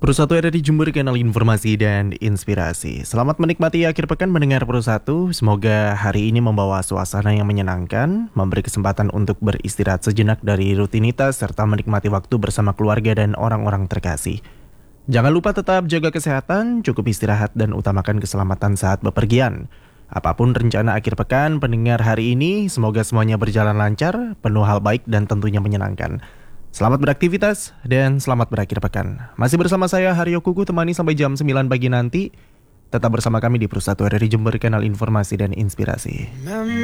Pro1 ada di Jember, kanal informasi dan inspirasi. Selamat menikmati akhir pekan mendengar Pro1. Semoga hari ini membawa suasana yang menyenangkan, memberi kesempatan untuk beristirahat sejenak dari rutinitas, serta menikmati waktu bersama keluarga dan orang-orang terkasih. Jangan lupa tetap jaga kesehatan, cukup istirahat dan utamakan keselamatan saat bepergian. Apapun rencana akhir pekan pendengar hari ini, semoga semuanya berjalan lancar, penuh hal baik dan tentunya menyenangkan. Selamat beraktivitas dan selamat berakhir pekan. Masih bersama saya Haryo Kuku, temani sampai jam 9 pagi nanti. Tetap bersama kami di Pro1 RRI Jember, kanal informasi dan inspirasi.